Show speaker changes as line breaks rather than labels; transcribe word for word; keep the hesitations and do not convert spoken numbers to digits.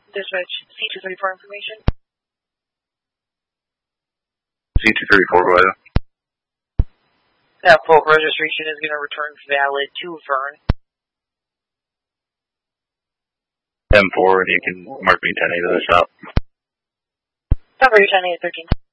Dispatch C two thirty-four information.
C two thirty-four, go ahead.
That folk registration is going to return valid to Vern.
M four, and you can mark me ten eight to the stop.
Cover your ten eight thirteen.